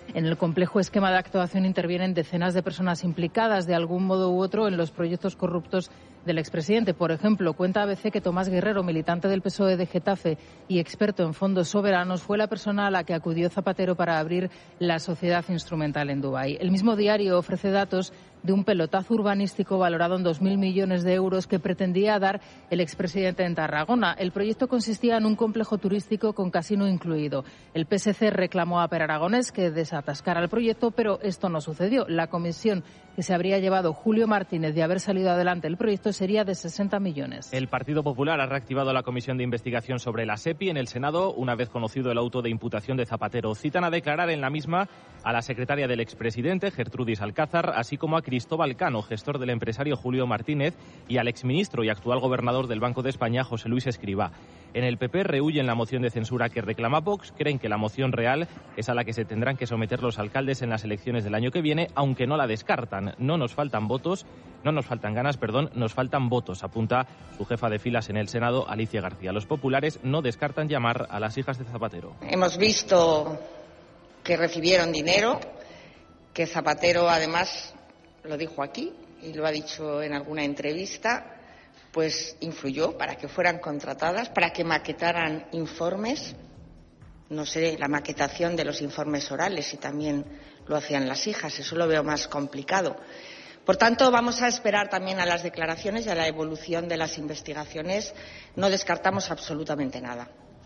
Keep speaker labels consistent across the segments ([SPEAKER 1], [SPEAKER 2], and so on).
[SPEAKER 1] En el complejo esquema de actuación intervienen decenas de personas implicadas de algún modo u otro en los proyectos corruptos del expresidente. Por ejemplo, cuenta ABC que Tomás Guerrero, militante del PSOE de Getafe y experto en fondos soberanos, fue la persona a la que acudió Zapatero para abrir la sociedad instrumental en Dubái. El mismo diario ofrece datos de un pelotazo urbanístico valorado en 2.000 millones de euros que pretendía dar el expresidente en Tarragona. El proyecto consistía en un complejo turístico con casino incluido. El PSC reclamó a Per Aragonés que desatascara el proyecto, pero esto no sucedió. La comisión que se habría llevado Julio Martínez de haber salido adelante el proyecto sería de 60 millones.
[SPEAKER 2] El Partido Popular ha reactivado la comisión de investigación sobre la SEPI en el Senado, una vez conocido el auto de imputación de Zapatero. Citan a declarar en la misma a la secretaria del expresidente, Gertrudis Alcázar, así como a Cristóbal Cano, gestor del empresario Julio Martínez, y al exministro y actual gobernador del Banco de España, José Luis Escrivá. En el PP rehuyen la moción de censura que reclama Vox, creen que la moción real es a la que se tendrán que someter los alcaldes en las elecciones del año que viene, aunque no la descartan. No nos faltan ganas, nos faltan votos, apunta su jefa de filas en el Senado, Alicia García. Los populares no descartan llamar a las hijas de Zapatero.
[SPEAKER 3] Hemos visto que recibieron dinero, que Zapatero además lo dijo aquí y lo ha dicho en alguna entrevista, pues influyó para que fueran contratadas, para que maquetaran informes. No sé, la maquetación de los informes orales, si también lo hacían las hijas, eso lo veo más complicado. Por tanto, vamos a esperar también a las declaraciones y a la evolución de las investigaciones. No descartamos absolutamente nada.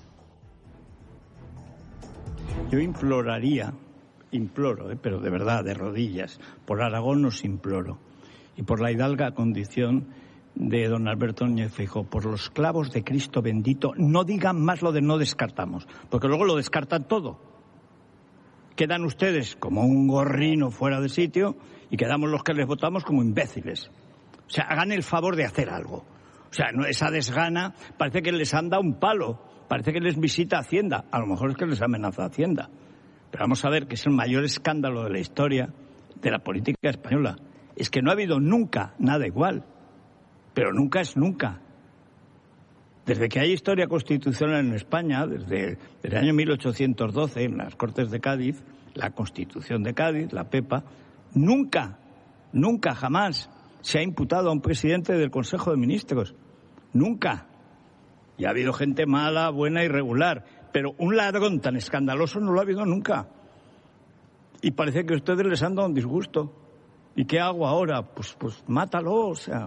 [SPEAKER 4] Yo imploro, pero de verdad, de rodillas, por Aragón os imploro, y por la hidalga condición de don Alberto Núñez Feijóo, por los clavos de Cristo bendito, no digan más lo de no descartamos, porque luego lo descartan todo. Quedan ustedes como un gorrino fuera de sitio y quedamos los que les votamos como imbéciles. O sea, hagan el favor de hacer algo. O sea, no, esa desgana parece que les han dado un palo, parece que les visita Hacienda. A lo mejor es que les amenaza Hacienda. Pero vamos a ver que es el mayor escándalo de la historia de la política española. Es que no ha habido nunca nada igual. Pero nunca es nunca. Desde que hay historia constitucional en España, desde el año 1812, en las Cortes de Cádiz, la Constitución de Cádiz, la PEPA, nunca, jamás se ha imputado a un presidente del Consejo de Ministros. Nunca. Y ha habido gente mala, buena y regular. Pero un ladrón tan escandaloso no lo ha habido nunca. Y parece que a ustedes les han dado un disgusto. ¿Y qué hago ahora? Pues mátalo, o sea.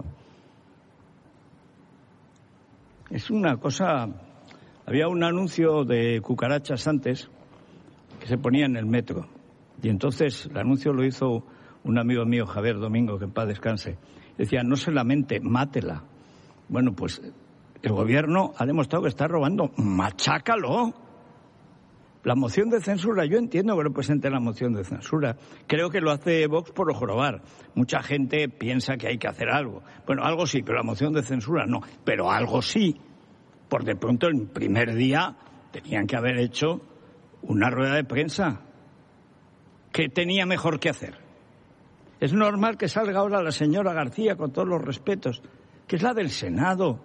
[SPEAKER 4] Es una cosa. Había un anuncio de cucarachas antes que se ponía en el metro. Y entonces el anuncio lo hizo un amigo mío, Javier Domingo, que en paz descanse. Decía, no se lamente, mátela. Bueno, pues el gobierno ha demostrado que está robando. ¡Machácalo! La moción de censura, yo entiendo que lo presente la moción de censura. Creo que lo hace Vox por jorobar. Mucha gente piensa que hay que hacer algo. Bueno, algo sí, pero la moción de censura no. Pero algo sí. Por de pronto, el primer día tenían que haber hecho una rueda de prensa. ¿Qué tenía mejor que hacer? Es normal que salga ahora la señora García, con todos los respetos, que es la del Senado,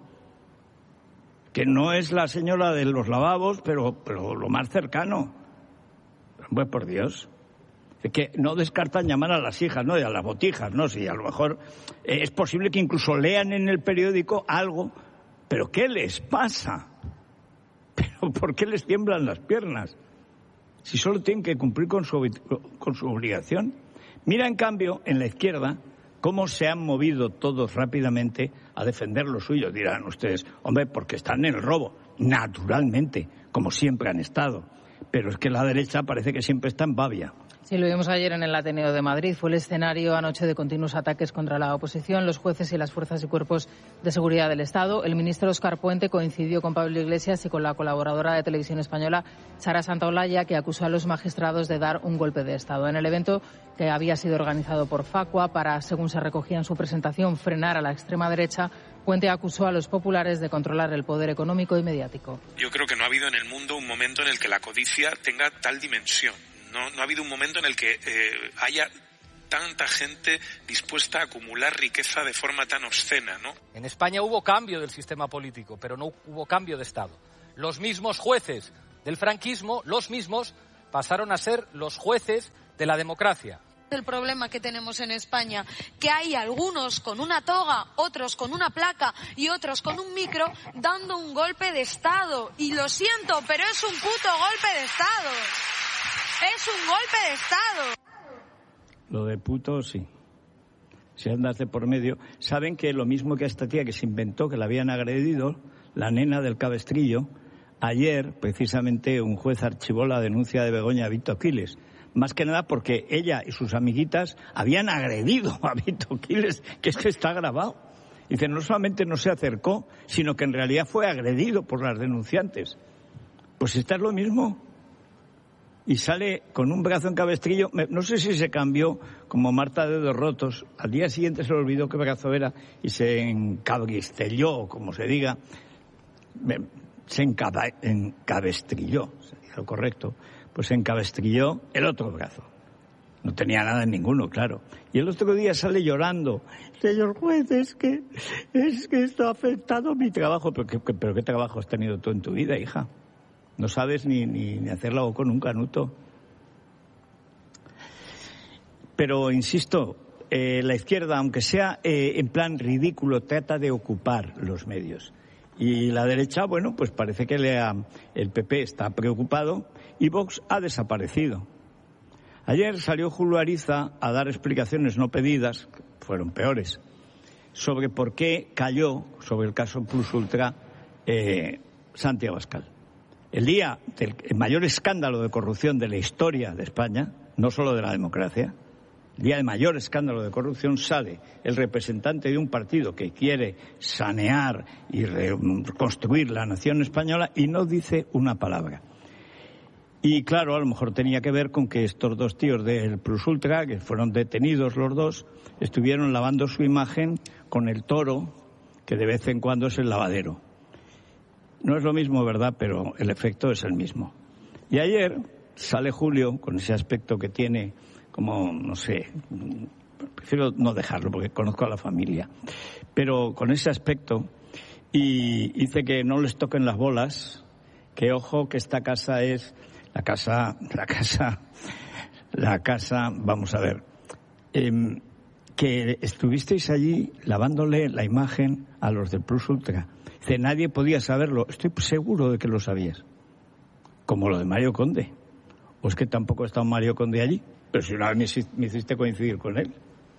[SPEAKER 4] que no es la señora de los lavabos, pero lo más cercano. Pues por Dios. Es que no descartan llamar a las hijas, ¿no? Y a las botijas, ¿no? Si a lo mejor es posible que incluso lean en el periódico algo. ¿Pero qué les pasa? ¿Pero por qué les tiemblan las piernas? Si solo tienen que cumplir con su obligación. Mira, en cambio, en la izquierda, cómo se han movido todos rápidamente a defender lo suyo. Dirán ustedes, hombre, porque están en el robo. Naturalmente, como siempre han estado. Pero es que la derecha parece que siempre está en babia.
[SPEAKER 1] Sí, lo vimos ayer en el Ateneo de Madrid. Fue el escenario anoche de continuos ataques contra la oposición, los jueces y las fuerzas y cuerpos de seguridad del Estado. El ministro Óscar Puente coincidió con Pablo Iglesias y con la colaboradora de Televisión Española, Sara Santaolalla, que acusó a los magistrados de dar un golpe de Estado. En el evento, que había sido organizado por Facua para, según se recogía en su presentación, frenar a la extrema derecha, Puente acusó a los populares de controlar el poder económico y mediático.
[SPEAKER 5] Yo creo que no ha habido en el mundo un momento en el que la codicia tenga tal dimensión. No ha habido un momento en el que haya tanta gente dispuesta a acumular riqueza de forma tan obscena, ¿no?
[SPEAKER 6] En España hubo cambio del sistema político, pero no hubo cambio de Estado. Los mismos jueces del franquismo, los mismos, pasaron a ser los jueces de la democracia.
[SPEAKER 7] El problema que tenemos en España, que hay algunos con una toga, otros con una placa y otros con un micro dando un golpe de Estado. Y lo siento, pero es un puto golpe de Estado. Es un golpe de Estado.
[SPEAKER 4] Lo de puto, sí. Si andas de por medio. Saben que lo mismo que a esta tía que se inventó, que la habían agredido, la nena del Cabestrillo, ayer, precisamente, un juez archivó la denuncia de Begoña Vito Quiles. Más que nada porque ella y sus amiguitas habían agredido a Vito Quiles, que es que está grabado. Dice, no solamente no se acercó, sino que en realidad fue agredido por las denunciantes. Pues esta es lo mismo. Y sale con un brazo en cabestrillo, no sé si se cambió como Marta Dedos Rotos, al día siguiente se le olvidó qué brazo era y se encabestrilló, como se diga, se encabestrilló, sería lo correcto. Pues se encabestrilló el otro brazo. No tenía nada en ninguno, claro. Y el otro día sale llorando. Señor juez, es que esto ha afectado mi trabajo. ¿Pero qué trabajo has tenido tú en tu vida, hija? No sabes ni hacer la O con un canuto. Pero, insisto, la izquierda, aunque sea en plan ridículo, trata de ocupar los medios. Y la derecha, bueno, pues parece que el PP está preocupado y Vox ha desaparecido. Ayer salió Julio Ariza a dar explicaciones no pedidas, fueron peores, sobre por qué cayó sobre el caso Plus Ultra Santi Abascal. El día del mayor escándalo de corrupción de la historia de España, no solo de la democracia, el día de mayor escándalo de corrupción, sale el representante de un partido que quiere sanear y reconstruir la nación española y no dice una palabra. Y claro, a lo mejor tenía que ver con que estos dos tíos del Plus Ultra, que fueron detenidos los dos, estuvieron lavando su imagen con el toro, que de vez en cuando es el lavadero. No es lo mismo, ¿verdad? Pero el efecto es el mismo. Y ayer sale Julio con ese aspecto que tiene, como, no sé, prefiero no dejarlo porque conozco a la familia, pero con ese aspecto, y dice que no les toquen las bolas, que ojo, que esta casa es la casa, vamos a ver, que estuvisteis allí lavándole la imagen a los del Plus Ultra. Dice, nadie podía saberlo. Estoy seguro de que lo sabías. Como lo de Mario Conde. ¿O es que tampoco ha estado Mario Conde allí? Pero si una vez me hiciste coincidir con él.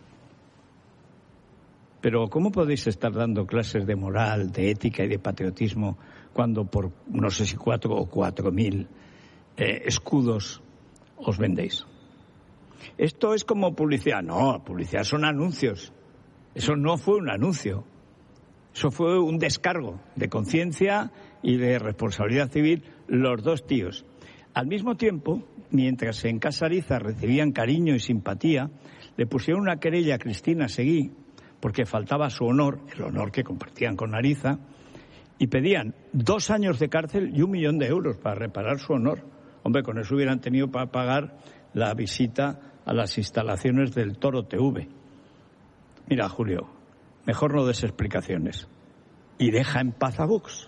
[SPEAKER 4] Pero ¿cómo podéis estar dando clases de moral, de ética y de patriotismo cuando por no sé si 4 o 4.000 escudos os vendéis? Esto es como publicidad. No, publicidad son anuncios. Eso no fue un anuncio. Eso fue un descargo de conciencia y de responsabilidad civil, los dos tíos. Al mismo tiempo, mientras en Casa Ariza recibían cariño y simpatía, le pusieron una querella a Cristina Seguí, porque faltaba su honor, el honor que compartían con Ariza, y pedían 2 años de cárcel y 1 millón de euros para reparar su honor. Hombre, con eso hubieran tenido para pagar la visita a las instalaciones del Toro TV. Mira, Julio, mejor no des explicaciones y deja en paz a Vox.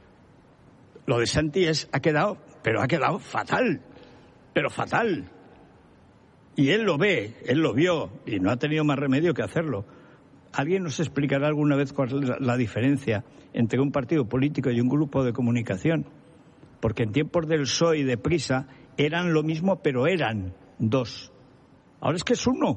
[SPEAKER 4] Lo de Santi ha quedado fatal, pero fatal. Y él lo ve, él lo vio y no ha tenido más remedio que hacerlo. ¿Alguien nos explicará alguna vez cuál es la diferencia entre un partido político y un grupo de comunicación? Porque en tiempos del PSOE y de Prisa eran lo mismo, pero eran 2. Ahora es que es 1.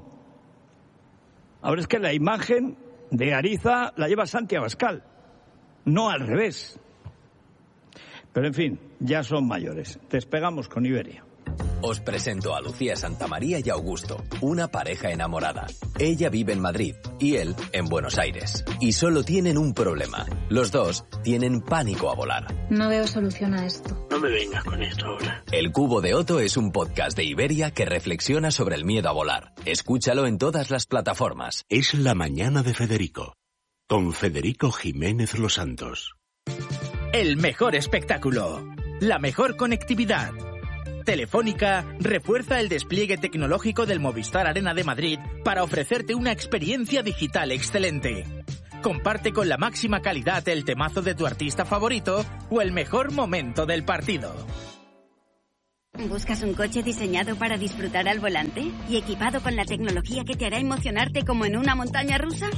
[SPEAKER 4] Ahora es que la imagen de Ariza la lleva Santi Abascal, no al revés. Pero en fin, ya son mayores. Despegamos con Iberia.
[SPEAKER 8] Os presento a Lucía Santamaría y Augusto, una pareja enamorada. Ella vive en Madrid y él en Buenos Aires. Y solo tienen un problema. Los dos tienen pánico a volar.
[SPEAKER 9] No veo solución a esto.
[SPEAKER 10] No me vengas con esto ahora.
[SPEAKER 8] El Cubo de Otto es un podcast de Iberia que reflexiona sobre el miedo a volar. Escúchalo en todas las plataformas.
[SPEAKER 11] Es la mañana de Federico, con Federico Jiménez Los Santos.
[SPEAKER 12] El mejor espectáculo, la mejor conectividad. Telefónica refuerza el despliegue tecnológico del Movistar Arena de Madrid para ofrecerte una experiencia digital excelente. Comparte con la máxima calidad el temazo de tu artista favorito o el mejor momento del partido.
[SPEAKER 10] ¿Buscas un coche diseñado para disfrutar al volante y equipado con la tecnología que te hará emocionarte como en una montaña rusa?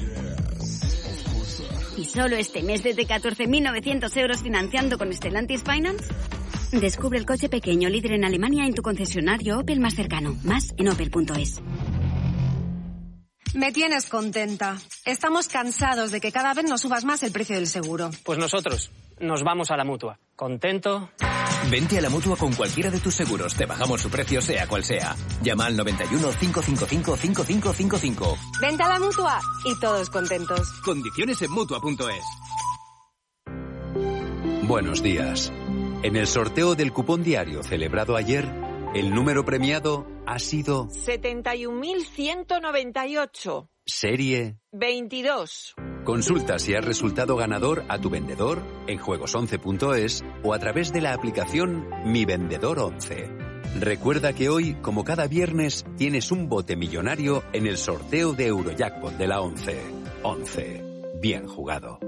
[SPEAKER 10] ¿Y solo este mes desde 14.900 euros financiando con Stellantis Finance? Descubre el coche pequeño líder en Alemania en tu concesionario Opel más cercano. Más en opel.es.
[SPEAKER 13] Me tienes contenta. Estamos cansados de que cada vez nos subas más el precio del seguro.
[SPEAKER 14] Pues nosotros nos vamos a la Mutua. ¿Contento?
[SPEAKER 8] Vente a la Mutua con cualquiera de tus seguros. Te bajamos su precio sea cual sea. Llama al 91 555 5555.
[SPEAKER 13] Vente a la Mutua y todos contentos.
[SPEAKER 15] Condiciones en Mutua.es.
[SPEAKER 16] Buenos días. En el sorteo del cupón diario celebrado ayer, el número premiado ha sido
[SPEAKER 17] 71.198.
[SPEAKER 16] Serie
[SPEAKER 17] 22.
[SPEAKER 16] Consulta si has resultado ganador a tu vendedor en juegos11.es o a través de la aplicación Mi Vendedor 11. Recuerda que hoy, como cada viernes, tienes un bote millonario en el sorteo de Eurojackpot de la 11. 11. Bien jugado.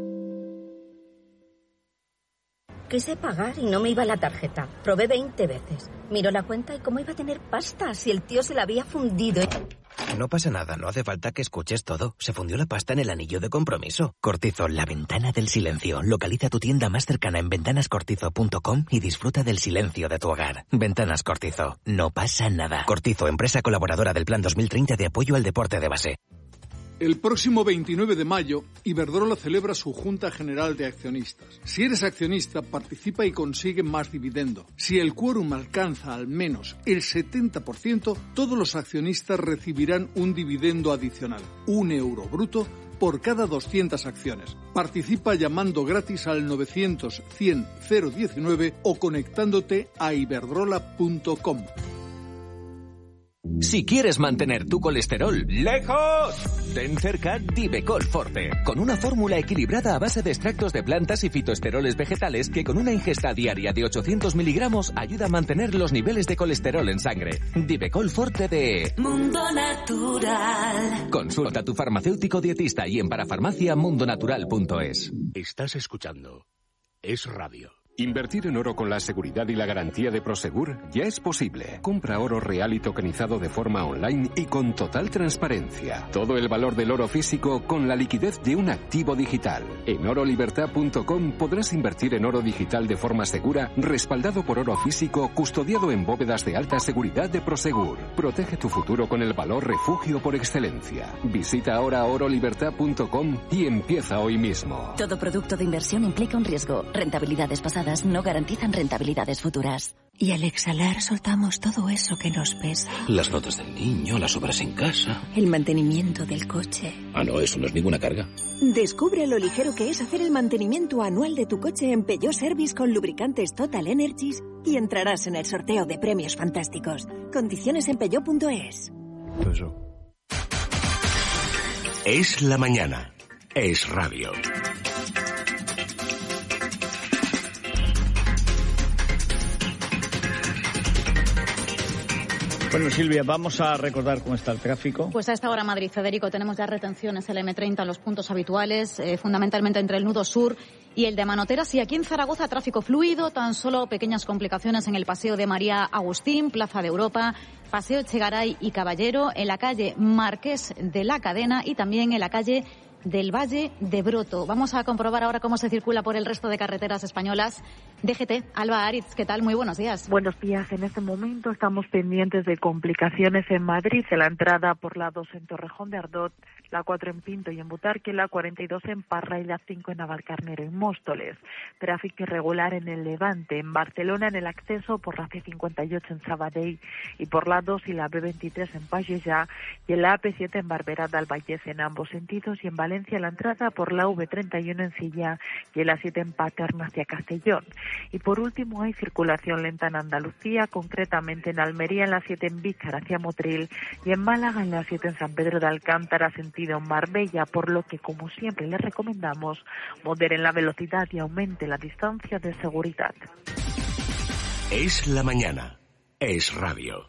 [SPEAKER 18] Quise pagar y no me iba la tarjeta. Probé 20 veces. Miró la cuenta y cómo iba a tener pasta si el tío se la había fundido.
[SPEAKER 19] No pasa nada, no hace falta que escuches todo. Se fundió la pasta en el anillo de compromiso. Cortizo, la ventana del silencio. Localiza tu tienda más cercana en ventanascortizo.com y disfruta del silencio de tu hogar. Ventanas Cortizo. No pasa nada. Cortizo, empresa colaboradora del Plan 2030 de apoyo al deporte de base.
[SPEAKER 20] El próximo 29 de mayo, Iberdrola celebra su Junta General de Accionistas. Si eres accionista, participa y consigue más dividendo. Si el quórum alcanza al menos el 70%, todos los accionistas recibirán un dividendo adicional, €1 bruto, por cada 200 acciones. Participa llamando gratis al 900 100 019 o conectándote a iberdrola.com.
[SPEAKER 8] Si quieres mantener tu colesterol lejos, ten cerca Divecol Forte, con una fórmula equilibrada a base de extractos de plantas y fitoesteroles vegetales que con una ingesta diaria de 800 miligramos ayuda a mantener los niveles de colesterol en sangre. Divecol Forte de
[SPEAKER 21] Mundo Natural.
[SPEAKER 8] Consulta a tu farmacéutico dietista y en parafarmaciamundonatural.es.
[SPEAKER 11] Estás escuchando Es Radio. Invertir en oro con la seguridad y la garantía de Prosegur ya es posible. Compra oro real y tokenizado de forma online y con total transparencia. Todo el valor del oro físico con la liquidez de un activo digital. En orolibertad.com podrás invertir en oro digital de forma segura, respaldado por oro físico, custodiado en bóvedas de alta seguridad de Prosegur. Protege tu futuro con el valor refugio por excelencia. Visita ahora orolibertad.com y empieza hoy mismo.
[SPEAKER 21] Todo producto de inversión implica un riesgo. Rentabilidades pasadas no garantizan rentabilidades futuras. Y al exhalar soltamos todo eso que nos pesa.
[SPEAKER 22] Las notas del niño, las obras en casa.
[SPEAKER 21] El mantenimiento del coche.
[SPEAKER 22] Ah, no, eso no es ninguna carga.
[SPEAKER 23] Descubre lo ligero que es hacer el mantenimiento anual de tu coche en Peugeot Service con lubricantes Total Energies y entrarás en el sorteo de premios fantásticos. Condiciones en peugeot.es.
[SPEAKER 11] Es la mañana. Es radio.
[SPEAKER 4] Bueno, Silvia, vamos a recordar cómo está el tráfico.
[SPEAKER 24] Pues a esta hora, Madrid, Federico, tenemos ya retenciones en el M30 en los puntos habituales, fundamentalmente entre el nudo sur y el de Manoteras. Y aquí en Zaragoza, tráfico fluido, tan solo pequeñas complicaciones en el Paseo de María Agustín, Plaza de Europa, Paseo Echegaray y Caballero, en la calle Marqués de la Cadena y también en la calle del Valle de Broto. Vamos a comprobar ahora cómo se circula por el resto de carreteras españolas. DGT, Alba Ariz, ¿qué tal? Muy buenos días.
[SPEAKER 25] Buenos días. En este momento estamos pendientes de complicaciones en Madrid, en la entrada por la 2 en Torrejón de Ardot, la 4 en Pinto y en Butarque, la 42 en Parra y la 5 en Navalcarnero y Móstoles. Tráfico irregular en el Levante, en Barcelona en el acceso por la C58 en Sabadell y por la 2 y la B23 en Pallejà y en la AP7 en Barberà del Vallès en ambos sentidos y en Valencia la entrada por la V31 en Silla y en la 7 en Paterna hacia Castellón. Y por último hay circulación lenta en Andalucía, concretamente en Almería en la 7 en Vícar hacia Motril y en Málaga en la 7 en San Pedro de Alcántara sentido Marbella, por lo que como siempre les recomendamos moderen la velocidad y aumente la distancia de seguridad.
[SPEAKER 11] Es la mañana. Es radio.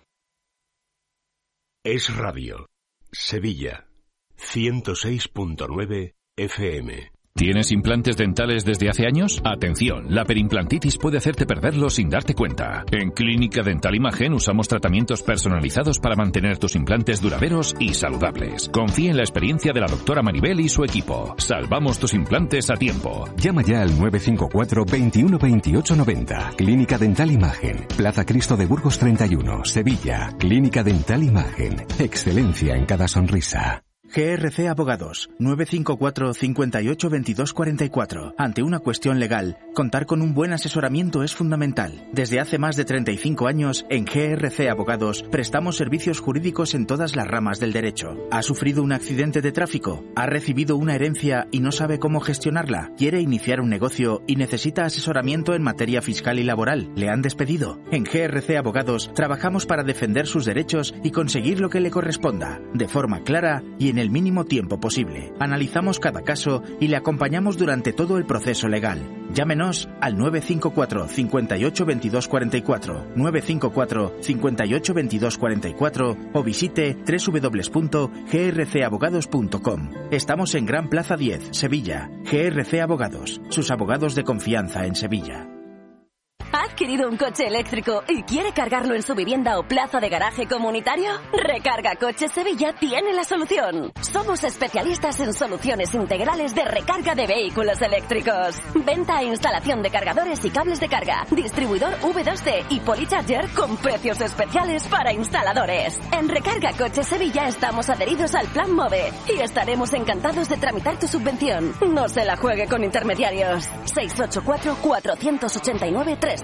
[SPEAKER 11] Es radio. Sevilla. 106.9 FM.
[SPEAKER 1] ¿Tienes implantes dentales desde hace años? Atención, la perimplantitis puede hacerte perderlos sin darte cuenta. En Clínica Dental Imagen usamos tratamientos personalizados para mantener tus implantes duraderos y saludables. Confía en la experiencia de la doctora Maribel y su equipo. Salvamos tus implantes a tiempo.
[SPEAKER 2] Llama ya al 954 21 28 90. Clínica Dental Imagen. Plaza Cristo de Burgos 31, Sevilla. Clínica Dental Imagen. Excelencia en cada sonrisa.
[SPEAKER 12] GRC Abogados, 954 58 22 44. Ante una cuestión legal, contar con un buen asesoramiento es fundamental. Desde hace más de 35 años, en GRC Abogados, prestamos servicios jurídicos en todas las ramas del derecho. ¿Ha sufrido un accidente de tráfico? ¿Ha recibido una herencia y no sabe cómo gestionarla? ¿Quiere iniciar un negocio y necesita asesoramiento en materia fiscal y laboral? ¿Le han despedido? En GRC Abogados, trabajamos para defender sus derechos y conseguir lo que le corresponda, de forma clara y en el mínimo tiempo posible. Analizamos cada caso y le acompañamos durante todo el proceso legal. Llámenos al 954 58 22 44, 954 58 22 44 o visite www.grcabogados.com. Estamos en Gran Plaza 10, Sevilla. GRC Abogados, sus abogados de confianza en Sevilla.
[SPEAKER 21] ¿Ha adquirido un coche eléctrico y quiere cargarlo en su vivienda o plaza de garaje comunitario? Recarga Coches Sevilla tiene la solución. Somos especialistas en soluciones integrales de recarga de vehículos eléctricos. Venta e instalación de cargadores y cables de carga. Distribuidor V2D y Polycharger con precios especiales para instaladores. En Recarga Coches Sevilla estamos adheridos al Plan MOVE y estaremos encantados de tramitar tu subvención. No se la juegue con intermediarios. 684 489 341.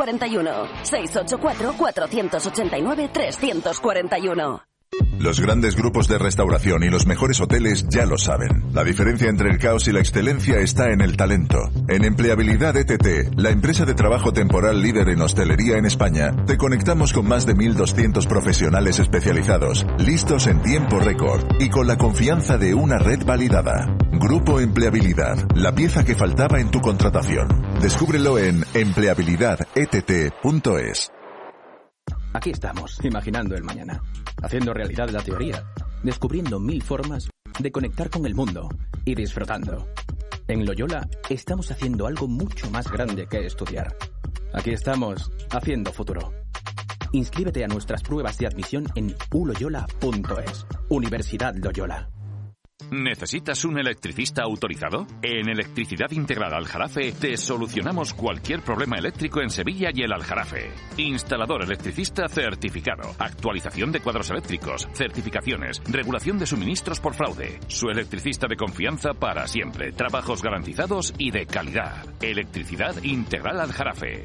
[SPEAKER 21] 684 489 341.
[SPEAKER 3] Los grandes grupos de restauración y los mejores hoteles ya lo saben. La diferencia entre el caos y la excelencia está en el talento. En Empleabilidad ETT, la empresa de trabajo temporal líder en hostelería en España, te conectamos con más de 1.200 profesionales especializados, listos en tiempo récord y con la confianza de una red validada. Grupo Empleabilidad, la pieza que faltaba en tu contratación. Descúbrelo en empleabilidadett.es.
[SPEAKER 5] Aquí estamos, imaginando el mañana, haciendo realidad la teoría, descubriendo 1000 formas de conectar con el mundo y disfrutando. En Loyola estamos haciendo algo mucho más grande que estudiar. Aquí estamos, haciendo futuro. Inscríbete a nuestras pruebas de admisión en uloyola.es. Universidad Loyola.
[SPEAKER 1] ¿Necesitas un electricista autorizado? En Electricidad Integral Aljarafe te solucionamos cualquier problema eléctrico en Sevilla y el Aljarafe. Instalador electricista certificado, actualización de cuadros eléctricos, certificaciones, regulación de suministros por fraude. Su electricista de confianza para siempre, trabajos garantizados y de calidad. Electricidad Integral Aljarafe.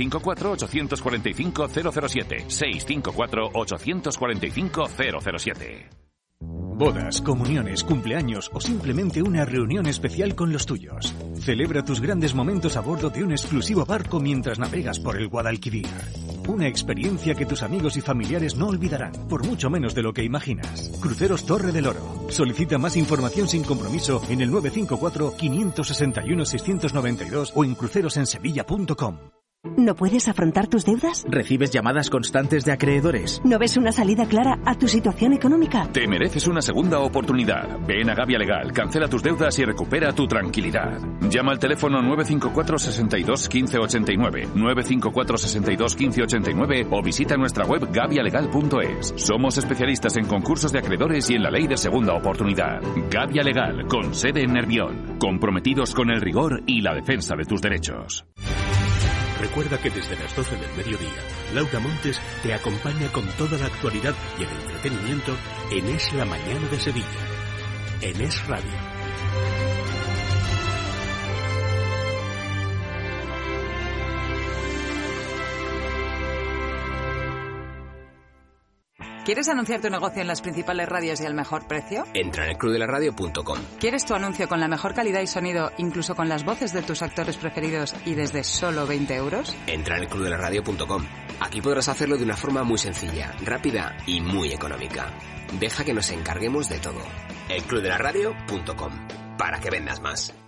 [SPEAKER 1] 654-845-007. 654-845-007.
[SPEAKER 6] Bodas, comuniones, cumpleaños o simplemente una reunión especial con los tuyos. Celebra tus grandes momentos a bordo de un exclusivo barco mientras navegas por el Guadalquivir. Una experiencia que tus amigos y familiares no olvidarán, por mucho menos de lo que imaginas. Cruceros Torre del Oro. Solicita más información sin compromiso en el 954-561-692 o en crucerosensevilla.com.
[SPEAKER 23] ¿No puedes afrontar tus deudas?
[SPEAKER 12] ¿Recibes llamadas constantes de acreedores?
[SPEAKER 23] ¿No ves una salida clara a tu situación económica?
[SPEAKER 1] Te mereces una segunda oportunidad. Ven a Gavia Legal, cancela tus deudas y recupera tu tranquilidad. Llama al teléfono 954 62 15 89, 954 62 15 89 o visita nuestra web gavialegal.es. Somos especialistas en concursos de acreedores y en la ley de segunda oportunidad. Gavia Legal, con sede en Nervión. Comprometidos con el rigor y la defensa de tus derechos.
[SPEAKER 26] Recuerda que desde las 12 del mediodía, Laura Montes te acompaña con toda la actualidad y el entretenimiento en Es la Mañana de Sevilla, en Es Radio.
[SPEAKER 27] ¿Quieres anunciar tu negocio en las principales radios y al mejor precio?
[SPEAKER 22] Entra en elclubdelaradio.com.
[SPEAKER 27] ¿Quieres tu anuncio con la mejor calidad y sonido, incluso con las voces de tus actores preferidos y desde solo 20 euros?
[SPEAKER 22] Entra en elclubdelaradio.com. Aquí podrás hacerlo de una forma muy sencilla, rápida y muy económica. Deja que nos encarguemos de todo. elclubdelaradio.com. Para que vendas más.